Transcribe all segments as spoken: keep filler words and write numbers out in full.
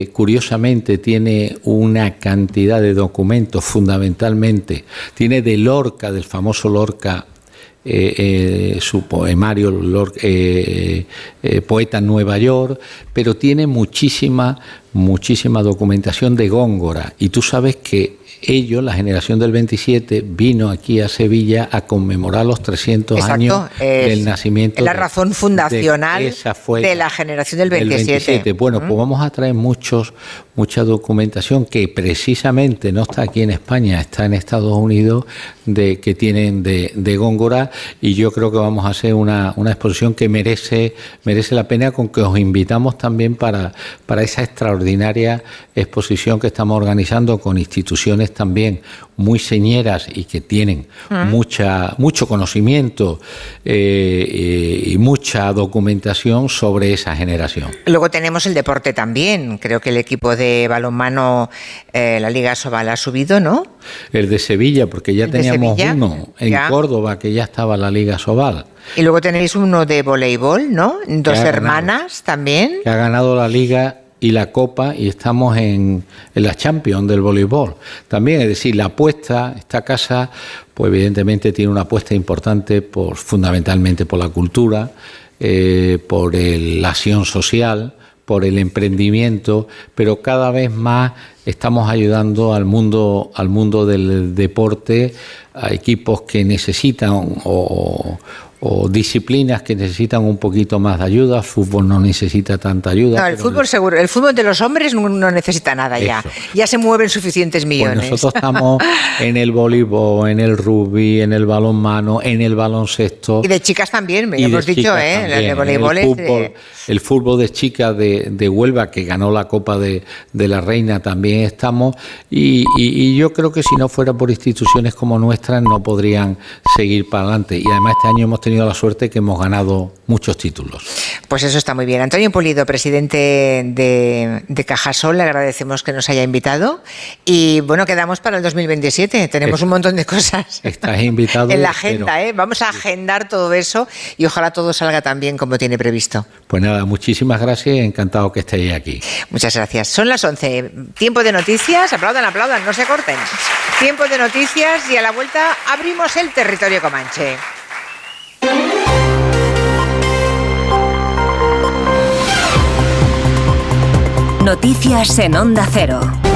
Curiosamente tiene una cantidad de documentos, fundamentalmente, tiene de Lorca, del famoso Lorca, eh, eh, su poemario Lorca, eh, eh, Poeta en Nueva York, pero tiene muchísima, muchísima documentación de Góngora. Y tú sabes que ellos, la generación del veintisiete, vino aquí a Sevilla a conmemorar los trescientos Exacto, años es, del nacimiento. Es la razón de, fundacional de, fue de la generación del veintisiete. Del veintisiete. Bueno, uh-huh. pues vamos a traer muchos, mucha documentación que precisamente no está aquí en España, está en Estados Unidos, de, que tienen de, de Góngora, y yo creo que vamos a hacer una, una exposición que merece, merece la pena, con que os invitamos también para, para esa extraordinaria exposición que estamos organizando con instituciones también muy señeras y que tienen uh-huh. mucha mucho conocimiento eh, eh, y mucha documentación sobre esa generación. Luego tenemos el deporte también. Creo que el equipo de balonmano, eh, la Liga Sobal, ha subido, ¿no? El de Sevilla, porque ya ¿El teníamos Sevilla? uno en ya. Córdoba, que ya estaba la Liga Sobal. Y luego tenéis uno de voleibol, ¿no? Dos hermanas también. Que ha ganado la Liga y la Copa, y estamos en, en la Champions del voleibol. También, es decir, la apuesta, esta casa, pues evidentemente tiene una apuesta importante, por, fundamentalmente por la cultura, eh, por el, la acción social, por el emprendimiento, pero cada vez más estamos ayudando al mundo, al mundo del deporte, a equipos que necesitan o, o disciplinas que necesitan un poquito más de ayuda. El fútbol no necesita tanta ayuda. No, el fútbol seguro. El fútbol de los hombres no, no necesita nada ya. Eso. Ya se mueven suficientes millones. Pues nosotros estamos en el voleibol, en el rugby, en el balonmano, en el baloncesto. Y de chicas también, me hemos dicho, ¿eh? También, el voleibol el fútbol, es... el fútbol de chicas de, de Huelva, que ganó la Copa de, de la Reina, también estamos. Y, y, y yo creo que si no fuera por instituciones como nuestras, no podrían seguir para adelante. Y además este año hemos tenido tenido la suerte que hemos ganado muchos títulos. Pues eso está muy bien. Antonio Pulido, presidente de, de Cajasol, le agradecemos que nos haya invitado y bueno, quedamos para el dos mil veintisiete. Tenemos es, un montón de cosas estás invitado en la agenda, ¿eh? Vamos a agendar todo eso y ojalá todo salga tan bien como tiene previsto. Pues nada, muchísimas gracias y encantado que estéis aquí. Muchas gracias. Son las once. Tiempo de noticias. Aplaudan, aplaudan, no se corten. Tiempo de noticias y a la vuelta abrimos el territorio comanche. Noticias en Onda Cero.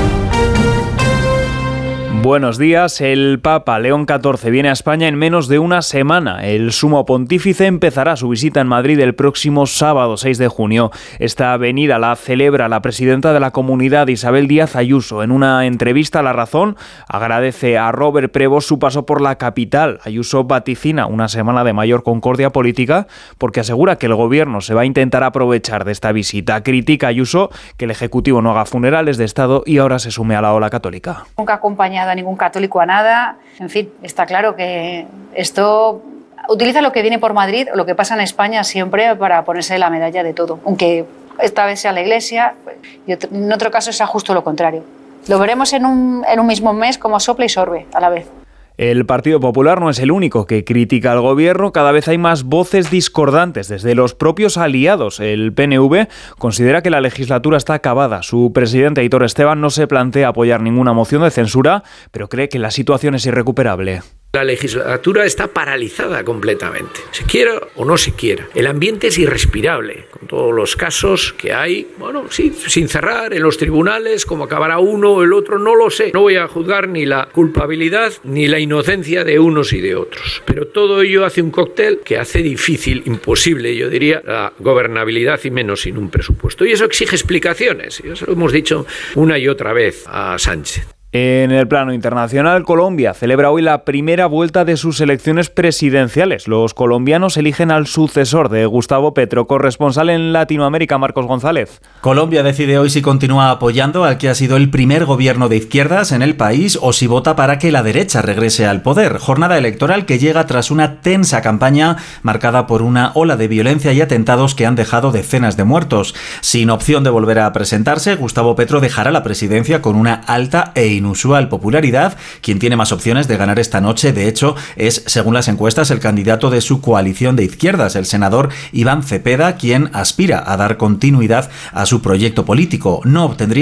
Buenos días. El Papa León catorce viene a España en menos de una semana. El sumo pontífice empezará su visita en Madrid el próximo sábado seis de junio. Esta venida la celebra la presidenta de la Comunidad, Isabel Díaz Ayuso. En una entrevista a La Razón agradece a Robert Prevost su paso por la capital. Ayuso vaticina una semana de mayor concordia política porque asegura que el gobierno se va a intentar aprovechar de esta visita. Critica a Ayuso que el Ejecutivo no haga funerales de Estado y ahora se sume a la ola católica. Nunca acompañado a ningún católico a nada. En fin, está claro que esto utiliza lo que viene por Madrid o lo que pasa en España siempre para ponerse la medalla de todo. Aunque esta vez sea la Iglesia, y en otro caso sea justo lo contrario. Lo veremos en un, en un mismo mes como sopla y sorbe a la vez. El Partido Popular no es el único que critica al gobierno. Cada vez hay más voces discordantes desde los propios aliados. El P N V considera que la legislatura está acabada. Su presidente, Aitor Esteban, no se plantea apoyar ninguna moción de censura, pero cree que la situación es irrecuperable. La legislatura está paralizada completamente, se quiera o no se quiera. El ambiente es irrespirable, con todos los casos que hay, bueno, sí, sin cerrar en los tribunales, como acabará uno o el otro, no lo sé. No voy a juzgar ni la culpabilidad ni la inocencia de unos y de otros. Pero todo ello hace un cóctel que hace difícil, imposible, yo diría, la gobernabilidad y menos sin un presupuesto. Y eso exige explicaciones, y eso lo hemos dicho una y otra vez a Sánchez. En el plano internacional, Colombia celebra hoy la primera vuelta de sus elecciones presidenciales. Los colombianos eligen al sucesor de Gustavo Petro. Corresponsal en Latinoamérica, Marcos González. Colombia decide hoy si continúa apoyando al que ha sido el primer gobierno de izquierdas en el país o si vota para que la derecha regrese al poder. Jornada electoral que llega tras una tensa campaña marcada por una ola de violencia y atentados que han dejado decenas de muertos. Sin opción de volver a presentarse, Gustavo Petro dejará la presidencia con una alta e inusual popularidad. Quien tiene más opciones de ganar esta noche, de hecho, es, según las encuestas, el candidato de su coalición de izquierdas, el senador Iván Cepeda, quien aspira a dar continuidad a su proyecto político. No obtendría